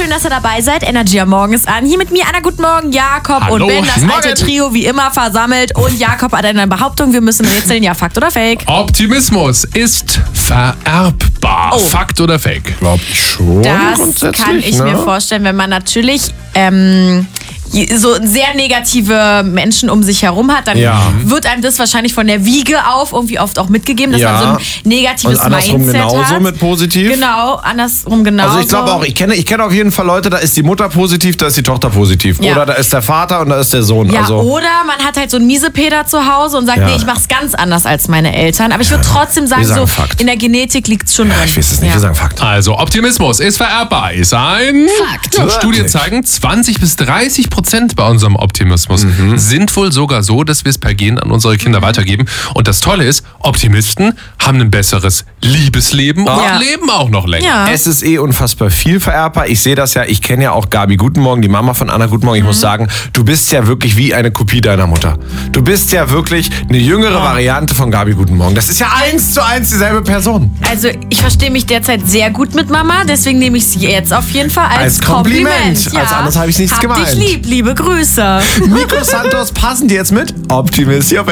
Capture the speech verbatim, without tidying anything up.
schön, dass ihr dabei seid. Energy am Morgen ist an. Hier mit mir, Anna, guten Morgen, Jakob Hallo. und Ben, das Morgen. alte Trio wie immer versammelt. Und Jakob hat eine Behauptung, wir müssen rätseln, ja, Fakt oder Fake? Optimismus ist vererbbar. Oh. Fakt oder Fake? Glaub ich schon. Das grundsätzlich, kann ich ne? mir vorstellen, wenn man natürlich ähm, so sehr negative Menschen um sich herum hat, dann Ja. wird einem das wahrscheinlich von der Wiege auf irgendwie oft auch mitgegeben, dass Ja. man so ein negatives Und andersrum Mindset genauso hat. mit positiv? Genau, andersrum genauso. Also ich glaube auch, ich kenne, ich kenne auf jeden Fall Leute, da ist die Mutter positiv, da ist die Tochter positiv. Ja. Oder da ist der Vater und da ist der Sohn. Ja, also, oder man hat halt so einen Miesepeter zu Hause und sagt, Ja. nee, ich mach's ganz anders als meine Eltern. Aber ich würde trotzdem sagen, wir sagen so Fakt. in der Genetik liegt's schon drin. ich weiß es nicht, Ja. wir sagen Fakt. Also, Optimismus ist vererbbar. Ist ein Fakt. Ja, Studien Wirklich? zeigen, zwanzig bis dreißig Prozent bei unserem Optimismus sind wohl sogar so, dass wir es per Gen an unsere Kinder weitergeben. Und das Tolle ist, Optimisten haben ein besseres Liebesleben Ja. und leben auch noch länger. Ja. Es ist eh unfassbar viel vererbbar. Ich sehe das ja, ich kenne ja auch Gabi Guten Morgen, die Mama von Anna Guten Morgen. Ich muss sagen, du bist ja wirklich wie eine Kopie deiner Mutter. Du bist ja wirklich eine jüngere Variante von Gabi Guten Morgen. Das ist ja eins zu eins dieselbe Person. Also ich verstehe mich derzeit sehr gut mit Mama, deswegen nehme ich es jetzt auf jeden Fall als, Als Kompliment. Ja. Als anderes habe ich nichts Hab gemeint. dich lieb, liebe Grüße. Nico Santos, passen die jetzt mit? Optimist hier auf